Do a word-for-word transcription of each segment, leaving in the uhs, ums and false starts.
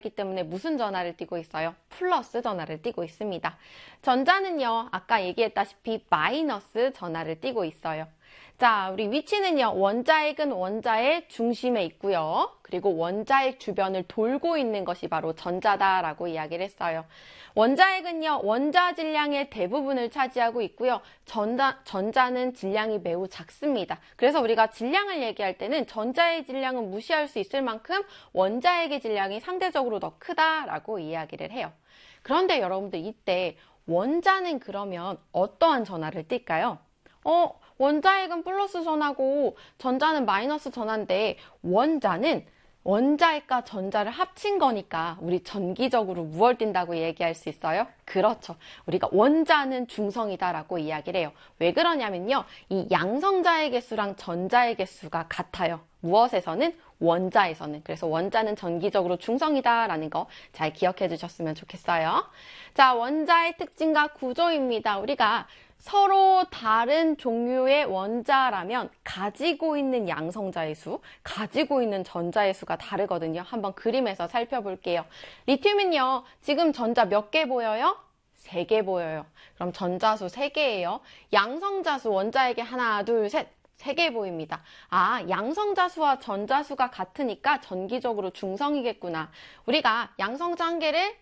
기 때문에 무슨 전하를 띠고 있어요? 플러스 전하를 띠고 있습니다. 전자는요, 아까 얘기했다시피 마이너스 전하를 띠고 있어요. 자, 우리 위치는요, 원자핵은 원자의 중심에 있고요. 그리고 원자핵 주변을 돌고 있는 것이 바로 전자다라고 이야기를 했어요. 원자핵은요, 원자 질량의 대부분을 차지하고 있고요. 전자, 전자는 질량이 매우 작습니다. 그래서 우리가 질량을 얘기할 때는 전자의 질량은 무시할 수 있을 만큼 원자핵의 질량이 상대적으로 더 크다라고 이야기를 해요. 그런데 여러분들 이때 원자는 그러면 어떠한 전하를 띨까요? 어, 원자핵은 플러스 전하고 전자는 마이너스 전하인데 원자는 원자핵과 전자를 합친 거니까 우리 전기적으로 무엇을 띈다고 얘기할 수 있어요? 그렇죠. 우리가 원자는 중성이다라고 이야기를 해요. 왜 그러냐면요. 이 양성자의 개수랑 전자의 개수가 같아요. 무엇에서는? 원자에서는. 그래서 원자는 전기적으로 중성이다라는 거 잘 기억해 주셨으면 좋겠어요. 자, 원자의 특징과 구조입니다. 우리가 서로 다른 종류의 원자라면 가지고 있는 양성자의 수, 가지고 있는 전자의 수가 다르거든요. 한번 그림에서 살펴볼게요. 리튬은요, 지금 전자 몇 개 보여요? 세 개 보여요. 그럼 전자수 세 개예요. 양성자수 원자에게 하나, 둘, 셋. 세 개 보입니다. 아, 양성자수와 전자수가 같으니까 전기적으로 중성이겠구나. 우리가 양성자 한 개를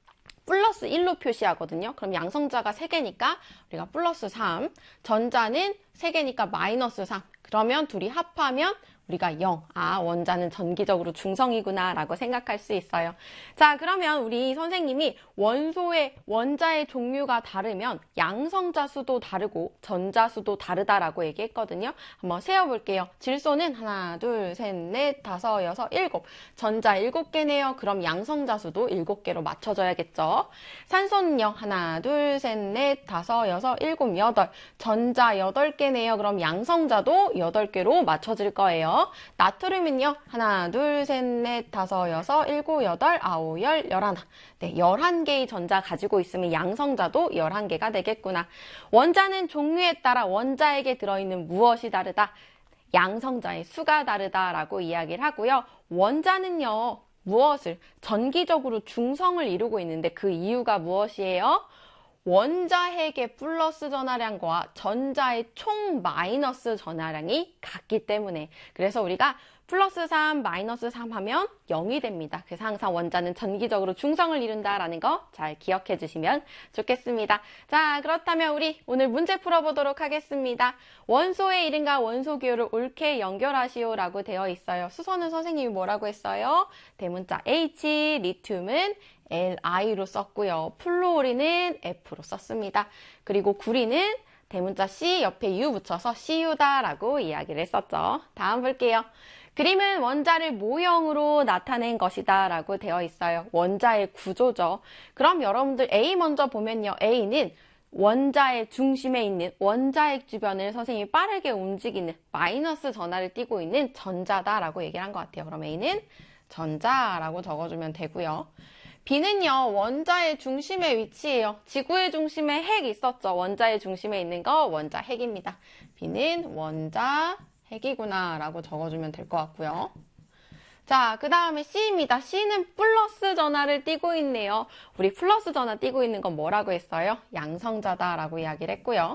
플러스 일로 표시하거든요. 그럼 양성자가 세 개니까 우리가 플러스 삼, 전자는 세 개니까 마이너스 삼. 그러면 둘이 합하면 우리가 영. 아, 원자는 전기적으로 중성이구나 라고 생각할 수 있어요. 자, 그러면 우리 선생님이 원소의 원자의 종류가 다르면 양성자 수도 다르고 전자 수도 다르다라고 얘기했거든요. 한번 세어볼게요. 질소는 하나, 둘, 셋, 넷, 다섯, 여섯, 일곱. 전자 일곱 개네요. 그럼 양성자 수도 일곱 개로 맞춰줘야겠죠. 산소는요. 하나, 둘, 셋, 넷, 다섯, 여섯, 일곱, 여덟. 전자 여덟 개네요. 그럼 양성자도 여덟 개로 맞춰질 거예요. 나트륨은요. 하나, 둘, 셋, 넷, 다섯, 여섯, 일곱, 여덟, 아홉, 열, 열하나. 네, 열한 개의 전자 가지고 있으면 양성자도 열한 개가 되겠구나. 원자는 종류에 따라 원자에게 들어있는 무엇이 다르다? 양성자의 수가 다르다라고 이야기를 하고요. 원자는요. 무엇을? 전기적으로 중성을 이루고 있는데 그 이유가 무엇이에요? 원자핵의 플러스 전하량과 전자의 총 마이너스 전하량이 같기 때문에. 그래서 우리가 플러스 삼, 마이너스 삼 하면 영이 됩니다. 그래서 항상 원자는 전기적으로 중성을 이룬다라는 거 잘 기억해 주시면 좋겠습니다. 자, 그렇다면 우리 오늘 문제 풀어보도록 하겠습니다. 원소의 이름과 원소 기호를 옳게 연결하시오라고 되어 있어요. 수소는 선생님이 뭐라고 했어요? 대문자 H, 리튬은 엘아이로 썼고요. 플루오린은 F로 썼습니다. 그리고 구리는 대문자 C 옆에 U 붙여서 씨유다라고 이야기를 했었죠. 다음 볼게요. 그림은 원자를 모형으로 나타낸 것이다 라고 되어 있어요. 원자의 구조죠. 그럼 여러분들 A 먼저 보면요. A는 원자의 중심에 있는 원자핵 주변을 선생님이 빠르게 움직이는 마이너스 전하를 띠고 있는 전자다라고 얘기를 한 것 같아요. 그럼 A는 전자라고 적어주면 되고요. B는요, 원자의 중심에 위치해요. 지구의 중심에 핵 있었죠. 원자의 중심에 있는 거 원자 핵입니다. B는 원자 핵이구나 라고 적어주면 될 것 같고요. 자, 그 다음에 C입니다. C는 플러스 전하를 띠고 있네요. 우리 플러스 전하 띠고 있는 건 뭐라고 했어요? 양성자다라고 이야기를 했고요.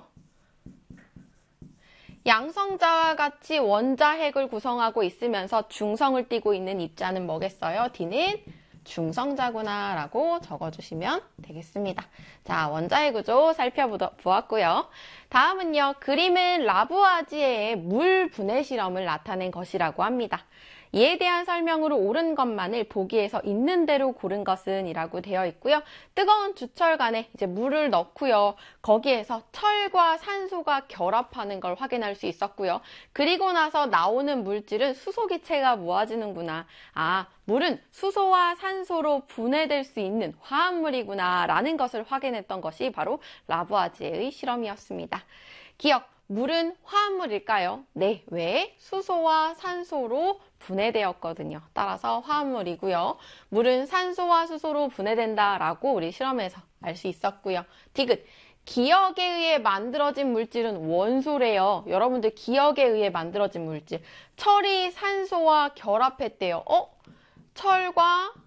양성자와 같이 원자핵을 구성하고 있으면서 중성을 띠고 있는 입자는 뭐겠어요? D는 중성자구나 라고 적어주시면 되겠습니다. 자, 원자의 구조 살펴보았고요. 다음은요. 그림은 라부아지에의 물 분해 실험을 나타낸 것이라고 합니다. 이에 대한 설명으로 옳은 것만을 보기에서 있는 대로 고른 것은 이라고 되어 있고요. 뜨거운 주철관에 이제 물을 넣고요. 거기에서 철과 산소가 결합하는 걸 확인할 수 있었고요. 그리고 나서 나오는 물질은 수소기체가 모아지는구나. 아, 물은 수소와 산소로 분해될 수 있는 화합물이구나 라는 것을 확인했던 것이 바로 라부아지에의 실험이었습니다. 기억! 물은 화합물일까요? 네, 왜? 수소와 산소로 분해되었거든요. 따라서 화합물이고요. 물은 산소와 수소로 분해된다라고 우리 실험에서 알 수 있었고요. 디귿, 기역에 의해 만들어진 물질은 원소래요. 여러분들 기역에 의해 만들어진 물질. 철이 산소와 결합했대요. 어? 철과